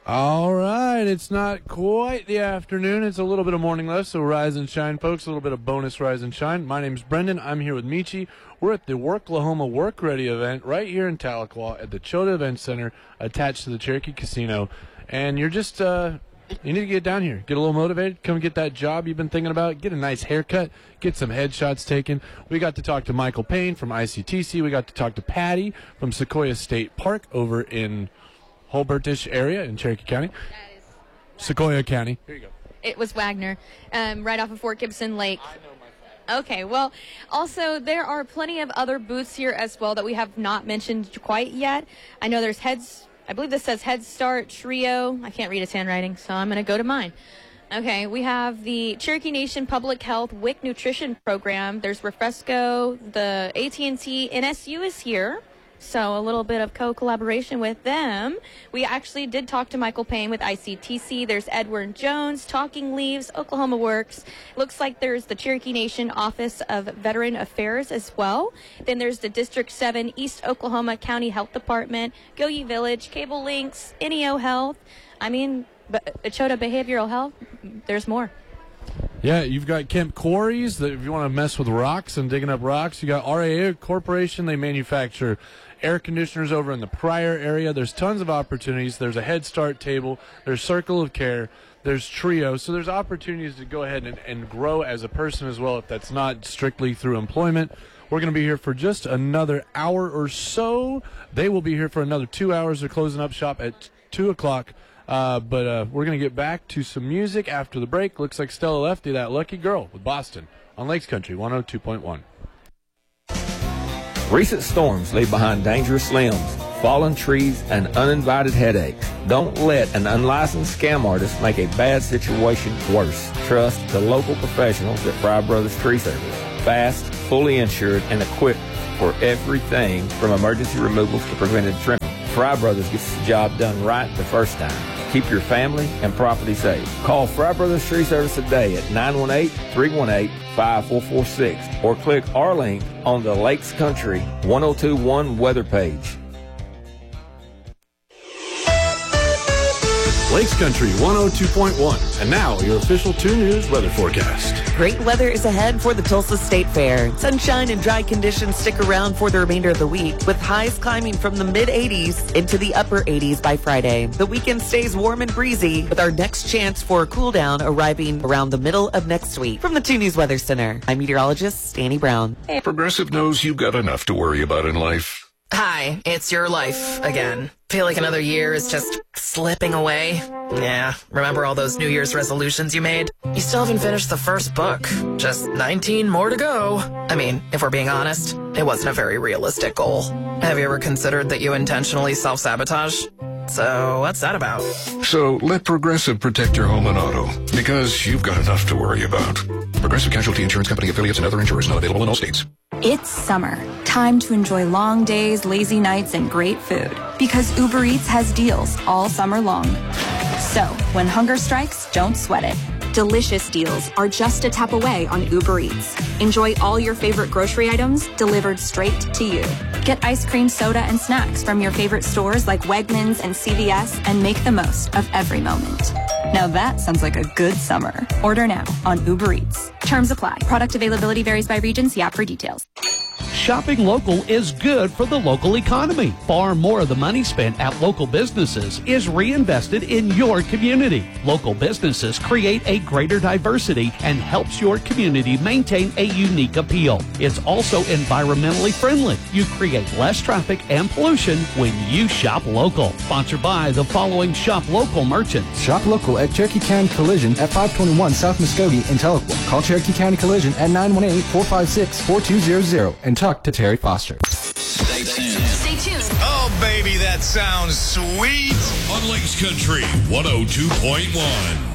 All right, it's not quite the afternoon. It's a little bit of morning left, so rise and shine, folks. A little bit of bonus rise and shine. My name's Brendan. I'm here with Michi. We're at the Worklahoma Work Ready event right here in Tahlequah at the Chota Event Center attached to the Cherokee Casino. And you're just, you need to get down here, get a little motivated, come get that job you've been thinking about, get a nice haircut, get some headshots taken. We got to talk to Michael Payne from ICTC. We got to talk to Patty from Sequoia State Park over in Holbertish area in Cherokee County. Sequoia County. Here you go. It was Wagner, right off of Fort Gibson Lake. Okay, well, also there are plenty of other booths here as well that we have not mentioned quite yet. I know there's I believe this says Head Start, Trio. I can't read its handwriting, so I'm going to go to mine. Okay, we have the Cherokee Nation Public Health WIC Nutrition Program. There's Refresco. The AT&T NSU is here. So a little bit of co-collaboration with them. We actually did talk to Michael Payne with ICTC. There's Edward Jones, Talking Leaves, Oklahoma Works. Looks like there's the Cherokee Nation Office of Veteran Affairs as well. Then there's the District 7 East Oklahoma County Health Department, Gilly Village, Cable Links, NEO Health. I mean, Chota Behavioral Health. There's more. Yeah, you've got Kemp Quarries, that if you want to mess with rocks and digging up rocks. You got RAA Corporation, they manufacture air conditioners over in the Pryor area. There's tons of opportunities. There's a Head Start table. There's Circle of Care. There's Trio. So there's opportunities to go ahead and grow as a person as well if that's not strictly through employment. We're going to be here for just another hour or so. They will be here for another 2 hours. They're closing up shop at 2 o'clock. But we're going to get back to some music after the break. Looks like Stella Lefty, that lucky girl, with Boston on Lakes Country 102.1. Recent storms leave behind dangerous limbs, fallen trees, and uninvited headaches. Don't let an unlicensed scam artist make a bad situation worse. Trust the local professionals at Fry Brothers Tree Service. Fast, fully insured, and equipped for everything from emergency removals to preventive trimming. Fry Brothers gets the job done right the first time. Keep your family and property safe. Call Fry Brothers Tree Service today at 918-318-5446 or click our link on the Lakes Country 1021 weather page. Lakes Country 102.1. And now, your official 2 News weather forecast. Great weather is ahead for the Tulsa State Fair. Sunshine and dry conditions stick around for the remainder of the week, with highs climbing from the mid-80s into the upper 80s by Friday. The weekend stays warm and breezy, with our next chance for a cool down arriving around the middle of next week. From the 2 News Weather Center, I'm meteorologist Danny Brown. Progressive knows you've got enough to worry about in life. Hi, it's your life again. Feel like another year is just slipping away? Yeah, remember all those New Year's resolutions you made? You still haven't finished the first book. Just 19 more to go. I mean, if we're being honest, it wasn't a very realistic goal. Have you ever considered that you intentionally self-sabotage? So what's that about? So let Progressive protect your home and auto, because you've got enough to worry about. Progressive Casualty Insurance Company affiliates and other insurers not available in all states. It's summer. Time to enjoy long days, lazy nights, and great food. Because Uber Eats has deals all summer long. So, when hunger strikes, don't sweat it. Delicious deals are just a tap away on Uber Eats. Enjoy all your favorite grocery items delivered straight to you. Get ice cream, soda, and snacks from your favorite stores like Wegmans and CVS and make the most of every moment. Now that sounds like a good summer. Order now on Uber Eats. Terms apply. Product availability varies by region. See app for details. Shopping local is good for the local economy. Far more of the money spent at local businesses is reinvested in your community. Local businesses create a greater diversity and helps your community maintain a unique appeal. It's also environmentally friendly. You create less traffic and pollution when you shop local. Sponsored by the following shop local merchants. Shop local at Cherokee County Collision at 521 South Muskogee in Tahlequah. Call Cherokee County Collision at 918-456-4200 and talk to Terry Foster. Stay tuned. Stay tuned. Oh, baby, that sounds sweet. On Lakes Country 102.1.